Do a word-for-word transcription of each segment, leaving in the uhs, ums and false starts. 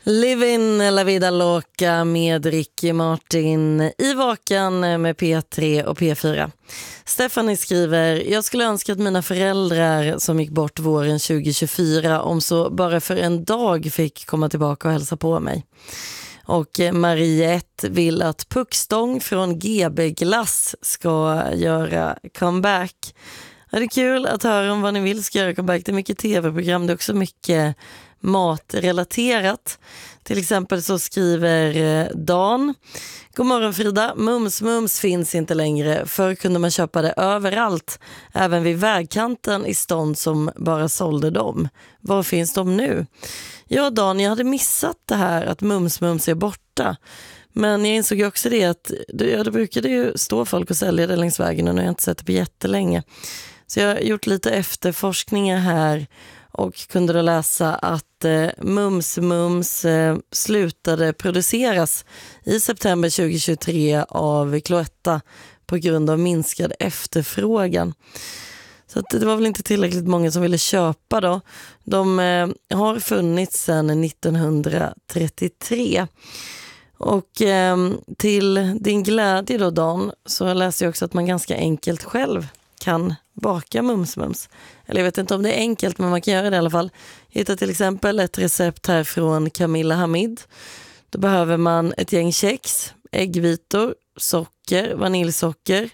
Livin la vida loca med Ricky Martin i Vakan med P tre och P fyra. Stephanie skriver: jag skulle önska att mina föräldrar som gick bort våren tjugo tjugofyra om så bara för en dag fick komma tillbaka och hälsa på mig. Och Mariette vill att Puckstång från G B Glass ska göra comeback. Ja, det är kul att höra om vad ni vill ska göra comeback. Det är mycket tv-program, det är också mycket matrelaterat. Till exempel så skriver Dan: god morgon Frida, Mums Mums finns inte längre. Förr kunde man köpa det överallt, även vid vägkanten i stånd som bara sålde dem. Var finns de nu? Ja Dan, jag hade missat det här att Mums Mums är borta. Men jag insåg ju också det att det, ja, det brukade ju stå folk och sälja det längs vägen och nu har jag inte sett det på jättelänge. Så jag har gjort lite efterforskningar här och kunde då läsa att eh, Mums Mums eh, slutade produceras i september tjugo tjugotre av Cloetta på grund av minskad efterfrågan. Så att det var väl inte tillräckligt många som ville köpa då. De eh, har funnits sedan nittonhundratrettiotre. Och eh, till din glädje då Dan, så läser jag också att man ganska enkelt själv kan baka Mums Mums. Eller jag vet inte om det är enkelt, men man kan göra det i alla fall. Jag hittar till exempel ett recept här från Camilla Hamid. Då behöver man ett gäng kex, äggvitor, socker, vaniljsocker,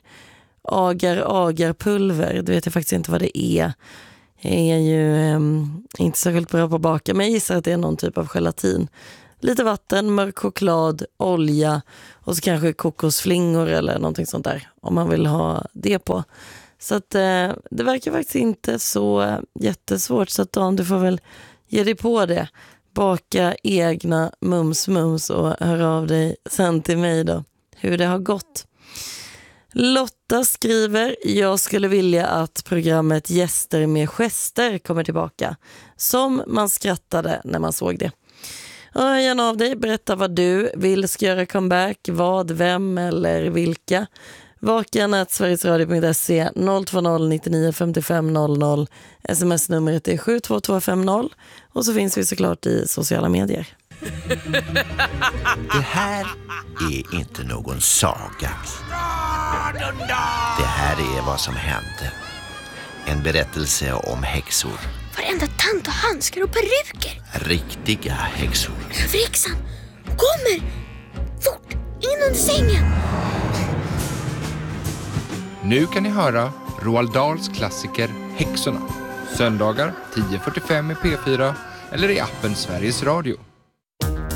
agar-agar-pulver. Det vet jag faktiskt inte vad det är. Jag är ju eh, inte särskilt bra på att baka, men jag gissar att det är någon typ av gelatin. Lite vatten, mörk choklad, olja och så kanske kokosflingor eller någonting sånt där om man vill ha det på. Så att eh, det verkar faktiskt inte så eh, jättesvårt, så att Dan, du får väl ge dig på det. Baka egna Mums Mums och hör av dig sen till mig då hur det har gått. Lotta skriver: jag skulle vilja att programmet Gäster med gester kommer tillbaka. Som man skrattade när man såg det. Ja, gärna av dig, berätta vad du vill ska göra comeback, vad, vem eller vilka. Vakan at sverigesradio punkt se, noll två noll nio nio fem fem noll noll. Sms-numret är sju två två fem noll. Och så finns vi såklart i sociala medier. Det här är inte någon saga. Det här är vad som hände. En berättelse om häxor. Varenda tant och handskar och peruker. Riktiga häxor. Överhäxan kommer! Fort, in under sängen! Nu kan ni höra Roald Dahls klassiker Häxorna. Söndagar tio fyrtiofem i P fyra eller i appen Sveriges Radio.